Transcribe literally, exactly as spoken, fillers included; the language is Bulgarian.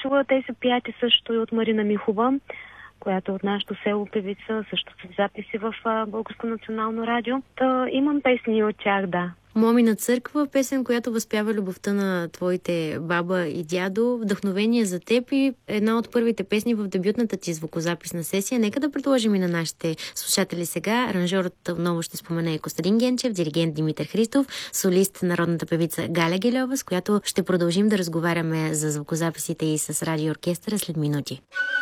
чула. Те са пияти също и от Марина Михова, която е от нашото село певица, също с записи в Българско национално радио. Та, имам песни от тях, да. Момина църква, песен, която възпява любовта на твоите баба и дядо, вдъхновение за теб и една от първите песни в дебютната ти звукозаписна сесия. Нека да предложим и на нашите слушатели сега. Аранжьорът отново ще спомена и Костадин Генчев, диригент Димитър Христов, солист народната певица Галя Гельова, с която ще продължим да разговаряме за звукозаписите и с радиооркестъра след минути.